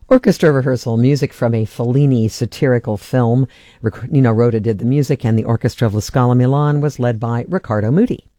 Orchestra rehearsal, music from a Fellini satirical film. Nino Rota did the music, and the Orchestra of La Scala Milan was led by Riccardo Muti.